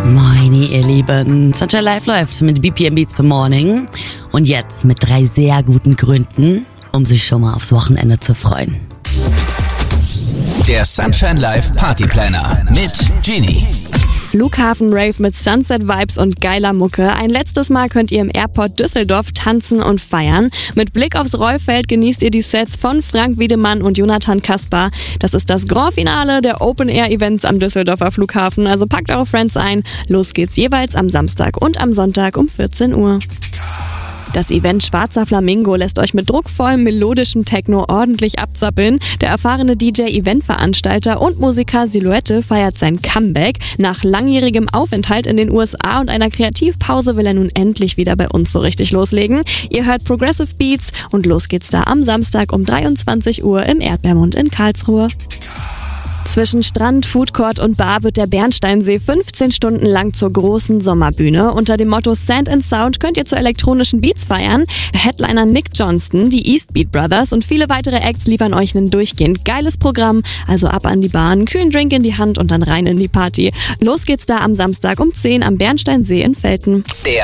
Moin, ihr Lieben. Sunshine Live läuft mit BPM Beats per Morning. Und jetzt mit 3 sehr guten Gründen, um sich schon mal aufs Wochenende zu freuen. Der Sunshine Live Party Planner mit Genie. Flughafen-Rave mit Sunset-Vibes und geiler Mucke. Ein letztes Mal könnt ihr im Airport Düsseldorf tanzen und feiern. Mit Blick aufs Rollfeld genießt ihr die Sets von Frank Wiedemann und Jonathan Kaspar. Das ist das Grand Finale der Open-Air-Events am Düsseldorfer Flughafen. Also packt eure Friends ein. Los geht's jeweils am Samstag und am Sonntag um 14 Uhr. Das Event Schwarzer Flamingo lässt euch mit druckvollem melodischem Techno ordentlich abzappeln. Der erfahrene DJ, Eventveranstalter und Musiker Silhouette feiert sein Comeback. Nach langjährigem Aufenthalt in den USA und einer Kreativpause will er nun endlich wieder bei uns so richtig loslegen. Ihr hört Progressive Beats und los geht's da am Samstag um 23 Uhr im Erdbeermund in Karlsruhe. Zwischen Strand, Foodcourt und Bar wird der Bernsteinsee 15 Stunden lang zur großen Sommerbühne. Unter dem Motto Sand and Sound könnt ihr zu elektronischen Beats feiern. Headliner Nick Johnston, die Eastbeat Brothers und viele weitere Acts liefern euch ein durchgehend geiles Programm. Also ab an die Bar, einen kühlen Drink in die Hand und dann rein in die Party. Los geht's da am Samstag um 10 am Bernsteinsee in Velten. Der